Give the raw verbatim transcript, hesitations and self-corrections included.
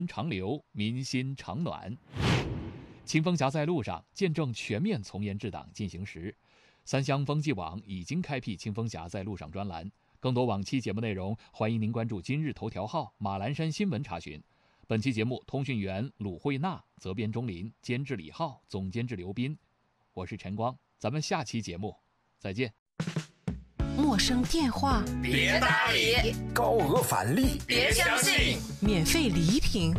长流，民心常暖。清风侠在路上，见证全面从严治党进行时。三湘风纪网已经开辟清风侠在路上专栏，更多往期节目内容，欢迎您关注今日头条号、马栏山新闻查询。本期节目，通讯员鲁慧娜，责编钟林，监制李浩，总监制刘斌。我是陈光，咱们下期节目再见。 陌生电话别搭理， 高额返利别相信， 免费礼品